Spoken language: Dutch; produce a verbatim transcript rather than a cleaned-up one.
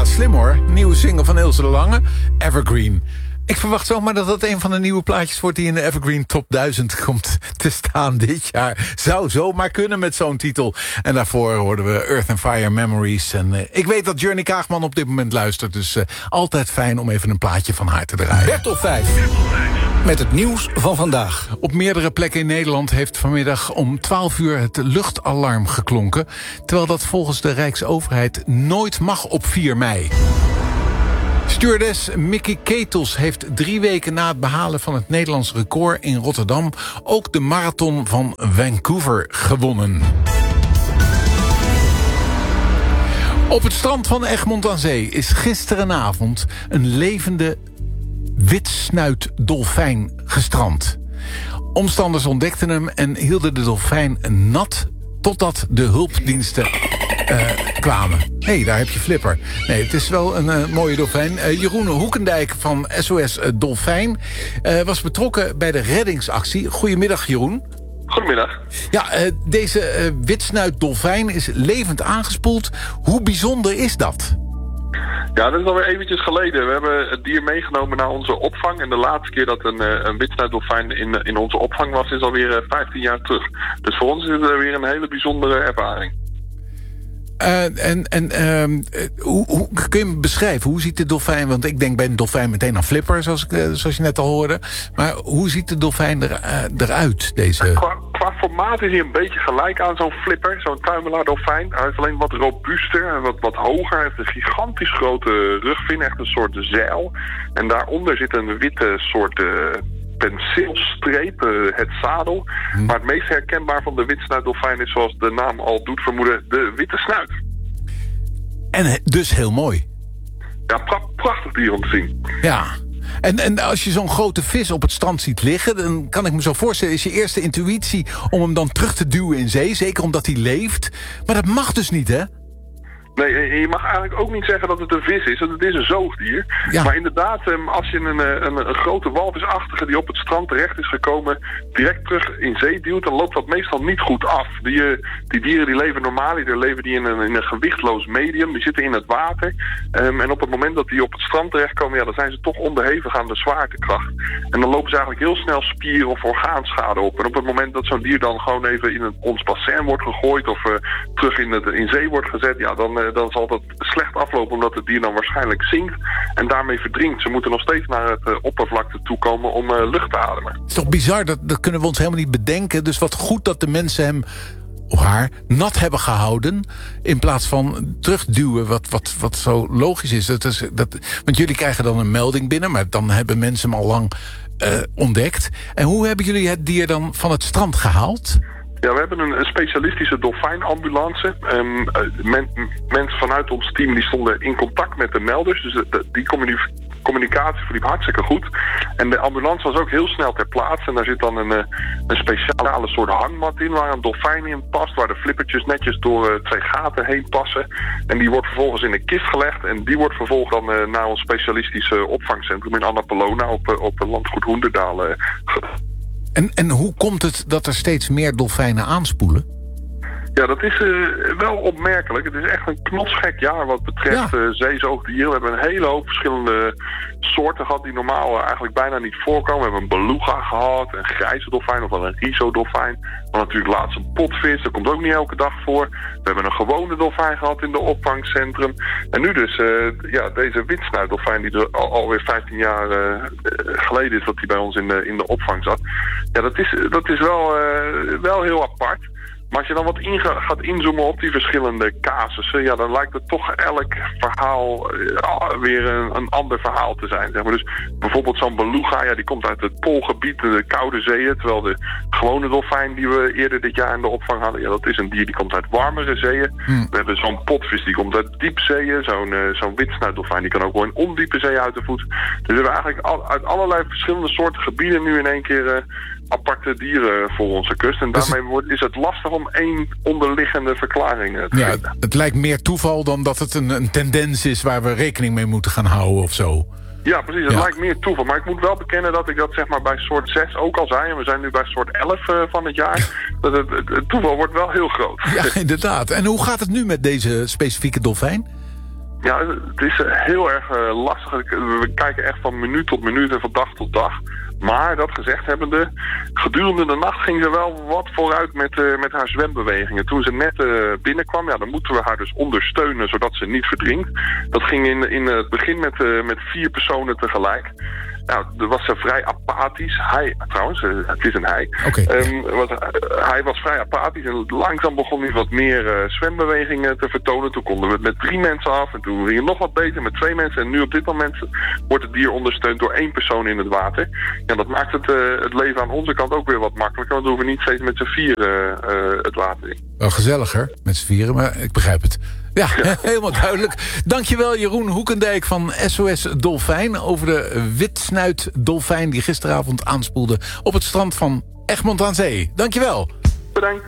Ja, slim hoor. Nieuwe single van Ilse de Lange, Evergreen. Ik verwacht zomaar dat dat een van de nieuwe plaatjes wordt die in de Evergreen Top duizend komt te staan dit jaar. Zou zomaar kunnen met zo'n titel. En daarvoor hoorden we Earth and Fire Memories. En uh, ik weet dat Journey Kaagman op dit moment luistert. Dus uh, altijd fijn om even een plaatje van haar te draaien. Bertop vijf. Met het nieuws van vandaag. Op meerdere plekken in Nederland heeft vanmiddag om twaalf uur het luchtalarm geklonken. Terwijl dat volgens de Rijksoverheid nooit mag op vier mei. Stewardess Mickey Ketels heeft drie weken na het behalen van het Nederlands record in Rotterdam ook de marathon van Vancouver gewonnen. Op het strand van Egmond aan Zee is gisterenavond een levende witsnuitdolfijn gestrand. Omstanders ontdekten hem en hielden de dolfijn nat totdat de hulpdiensten uh, kwamen. Hé, hey, daar heb je Flipper. Nee, het is wel een uh, mooie dolfijn. Uh, Jeroen Hoekendijk van S O S uh, Dolfijn uh, was betrokken bij de reddingsactie. Goedemiddag, Jeroen. Goedemiddag. Ja, uh, deze uh, witsnuitdolfijn is levend aangespoeld. Hoe bijzonder is dat? Ja, dat is alweer eventjes geleden. We hebben het dier meegenomen naar onze opvang. En de laatste keer dat een, een witsnuitdolfijn in, in onze opvang was, is alweer vijftien jaar terug. Dus voor ons is het weer een hele bijzondere ervaring. Uh, en en uh, hoe, hoe kun je hem beschrijven? Hoe ziet de dolfijn? Want ik denk bij een dolfijn meteen aan Flipper, zoals, ik, uh, zoals je net al hoorde. Maar hoe ziet de dolfijn er, uh, eruit? Deze... Qua, qua formaat is hij een beetje gelijk aan zo'n Flipper, zo'n tuimelaardolfijn. Hij is alleen wat robuuster en wat, wat hoger. Hij heeft een gigantisch grote rugvin, echt een soort zeil. En daaronder zit een witte soort Uh, penseelstreep, uh, het zadel. Hmm. Maar het meest herkenbaar van de witsnuitdolfijn is, zoals de naam al doet vermoeden, de witte snuit. En dus heel mooi. Ja, pra- prachtig dier om te zien. Ja. En, en als je zo'n grote vis op het strand ziet liggen, dan kan ik me zo voorstellen, is je eerste intuïtie om hem dan terug te duwen in zee. Zeker omdat hij leeft. Maar dat mag dus niet, hè? Nee, je mag eigenlijk ook niet zeggen dat het een vis is. Want het is een zoogdier. Ja. Maar inderdaad, als je een, een, een grote walvisachtige die op het strand terecht is gekomen direct terug in zee duwt, dan loopt dat meestal niet goed af. Die, die dieren die leven normaal, die leven die in een, in een gewichtloos medium. Die zitten in het water. Um, en op het moment dat die op het strand terechtkomen, ja, dan zijn ze toch onderhevig aan de zwaartekracht. En dan lopen ze eigenlijk heel snel spier- of orgaanschade op. En op het moment dat zo'n dier dan gewoon even in een, ons bassin wordt gegooid of uh, terug in, het, in zee wordt gezet, ja, dan dan zal dat slecht aflopen omdat het dier dan waarschijnlijk zinkt en daarmee verdrinkt. Ze moeten nog steeds naar het uh, oppervlakte toe komen om uh, lucht te ademen. Het is toch bizar, dat, dat kunnen we ons helemaal niet bedenken. Dus wat goed dat de mensen hem of haar nat hebben gehouden in plaats van terugduwen, wat, wat, wat zo logisch is. Dat is dat, want jullie krijgen dan een melding binnen, maar dan hebben mensen hem al lang uh, ontdekt. En hoe hebben jullie het dier dan van het strand gehaald? Ja, we hebben een, een specialistische dolfijnambulance. Um, men, mensen vanuit ons team die stonden in contact met de melders. Dus de, de, die communi- communicatie verliep hartstikke goed. En de ambulance was ook heel snel ter plaatse. En daar zit dan een, een speciale soort hangmat in waar een dolfijn in past. Waar de flippertjes netjes door uh, twee gaten heen passen. En die wordt vervolgens in een kist gelegd. En die wordt vervolgens dan uh, naar ons specialistische opvangcentrum in Annapolona op, uh, op landgoed Hoenderdaal uh, En, en hoe komt het dat er steeds meer dolfijnen aanspoelen? Ja, dat is uh, wel opmerkelijk. Het is echt een knotsgek jaar wat betreft ja. uh, zeezoogdieren. We hebben een hele hoop verschillende soorten gehad die normaal uh, eigenlijk bijna niet voorkomen. We hebben een beluga gehad, een grijze dolfijn of wel een risodolfijn. Maar natuurlijk laatst een potvis, dat komt ook niet elke dag voor. We hebben een gewone dolfijn gehad in de opvangcentrum. En nu dus uh, ja, deze witsnuitdolfijn die er al, alweer vijftien jaar uh, geleden is dat die bij ons in de, in de opvang zat. Ja, dat is, dat is wel, uh, wel heel apart. Maar als je dan wat in gaat inzoomen op die verschillende casussen, ja, dan lijkt het toch elk verhaal uh, weer een, een ander verhaal te zijn. Zeg maar. Dus bijvoorbeeld zo'n beluga, ja, die komt uit het Poolgebied, de koude zeeën. Terwijl de gewone dolfijn die we eerder dit jaar in de opvang hadden, ja, dat is een dier die komt uit warmere zeeën. Hmm. We hebben zo'n potvis die komt uit diepzeeën. Zo'n, uh, zo'n witsnuitdolfijn die kan ook wel in ondiepe zeeën uit de voet. Dus we hebben eigenlijk al, uit allerlei verschillende soorten gebieden nu in één keer Uh, aparte dieren voor onze kust. En daarmee wordt, is het lastig om één onderliggende verklaring te ja, vinden. Het lijkt meer toeval dan dat het een, een tendens is waar we rekening mee moeten gaan houden of zo. Ja, precies. Het ja. lijkt meer toeval. Maar ik moet wel bekennen dat ik dat zeg maar bij soort zes ook al zei. En we zijn nu bij soort elf uh, van het jaar. dat het, het, het toeval wordt wel heel groot. Ja, inderdaad. En hoe gaat het nu met deze specifieke dolfijn? Ja, het is heel erg uh, lastig. We kijken echt van minuut tot minuut en van dag tot dag. Maar dat gezegd hebbende, gedurende de nacht ging ze wel wat vooruit met, uh, met haar zwembewegingen. Toen ze net uh, binnenkwam, ja, dan moeten we haar dus ondersteunen zodat ze niet verdrinkt. Dat ging in, in het begin met, uh, met vier personen tegelijk. Nou, dan was ze vrij apathisch. Hij, trouwens, uh, het is een hij. Okay. Um, was, uh, hij was vrij apathisch en langzaam begon hij wat meer uh, zwembewegingen te vertonen. Toen konden we het met drie mensen af en toen ging het nog wat beter met twee mensen. En nu op dit moment wordt het dier ondersteund door één persoon in het water. Ja, dat maakt het, uh, het leven aan onze kant ook weer wat makkelijker. Want we hoeven niet steeds met z'n vieren uh, uh, het water in. Wel gezelliger met z'n vieren, maar ik begrijp het. Ja, ja, helemaal duidelijk. Dankjewel Jeroen Hoekendijk van S O S Dolfijn... over de witsnuitdolfijn die gisteravond aanspoelde op het strand van Egmond aan Zee. Dankjewel. Bedankt.